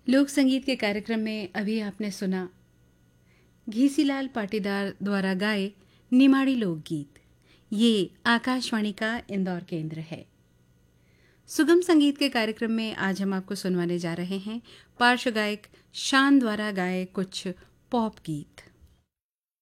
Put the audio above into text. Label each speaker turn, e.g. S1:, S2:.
S1: लोक संगीत के कार्यक्रम में अभी आपने सुना घीसीलाल पाटीदार द्वारा गाए निमाड़ी लोकगीत। ये आकाशवाणी का इंदौर केंद्र है। सुगम संगीत के कार्यक्रम में आज हम आपको सुनवाने जा रहे हैं पार्श्व गायक शान द्वारा गाए कुछ पॉप गीत।